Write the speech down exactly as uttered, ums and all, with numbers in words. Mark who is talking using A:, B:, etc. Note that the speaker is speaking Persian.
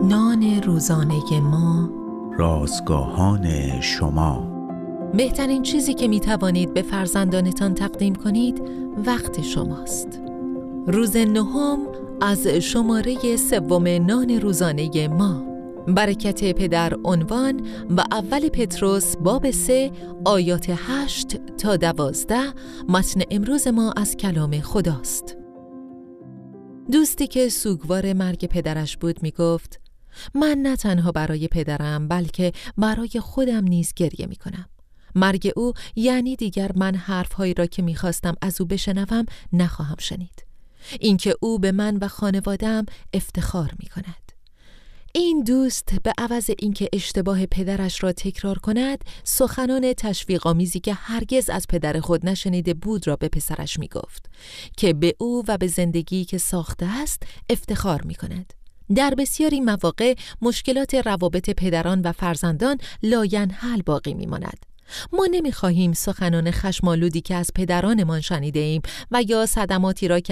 A: نان روزانه ما،
B: رازگاهان شما.
A: بهترین چیزی که می توانید به فرزندانتان تقدیم کنید وقت شماست. روز نهم از شماره سوم نان روزانه ما. برکت پدر عنوان و اول پتروس باب سه آیات هشت تا دوازده. متن امروز ما از کلام خداست. دوستی که سوگوار مرگ پدرش بود می گفت: من نه تنها برای پدرم بلکه برای خودم نیز گریه می کنم. مرگ او یعنی دیگر من حرفهایی را که می خواستم از او بشنوم نخواهم شنید. اینکه او به من و خانواده‌ام افتخار می کند. این دوست به عوض اینکه اشتباه پدرش را تکرار کند، سخنان تشویق‌آمیزی که هرگز از پدر خود نشنیده بود را به پسرش می گفت که به او و به زندگی که ساخته است افتخار می کند. در بسیاری مواقع مشکلات روابط پدران و فرزندان لاینحل باقی می ماند. ما نمی خواهیم سخنان خشمالودی که از پدرانمان شنیده ایم و یا صدماتی را که